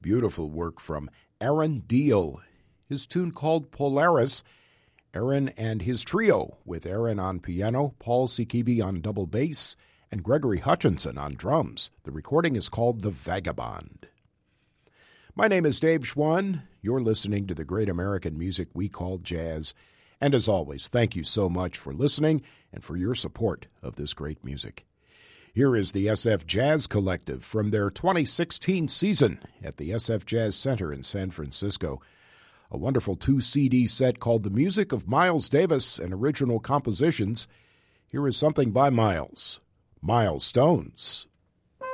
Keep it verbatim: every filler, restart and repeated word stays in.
Beautiful work from Aaron Deal. His tune called Polaris. Aaron and his trio, with Aaron on piano, Paul Sikivi on double bass, and Gregory Hutchinson on drums. The recording is called The Vagabond. My name is Dave Schwann. You're listening to the great American music we call jazz. And as always, thank you so much for listening and for your support of this great music. Here is the S F Jazz Collective from their twenty sixteen season at the S F Jazz Center in San Francisco. A wonderful two-C D set called The Music of Miles Davis and Original Compositions. Here is something by Miles, Milestones.